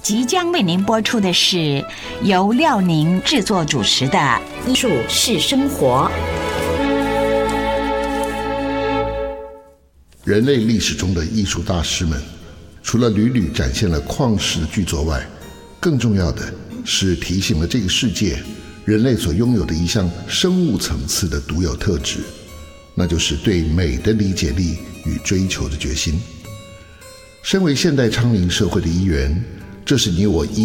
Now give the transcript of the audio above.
即将为您播出的是由廖宁制作主持的《艺术是生活》。 人类历史中的艺术大师们，除了屡屡展现了旷世的巨作外，更重要的是提醒了这个世界人类所拥有的一项生物层次的独有特质，那就是对美的理解力与追求的决心。身为现代昌龄社会的一员，这是你我应